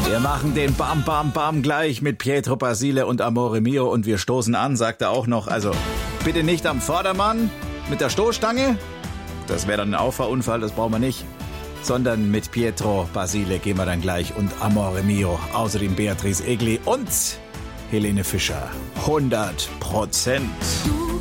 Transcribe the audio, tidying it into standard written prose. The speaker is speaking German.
Wir machen den Bam Bam Bam gleich mit Pietro Basile und Amore Mio und wir stoßen an, sagt er auch noch. Also bitte nicht am Vordermann mit der Stoßstange, das wäre dann ein Auffahrunfall, das brauchen wir nicht. Sondern mit Pietro Basile gehen wir dann gleich und Amore Mio. Außerdem Beatrice Egli und Helene Fischer. 100%.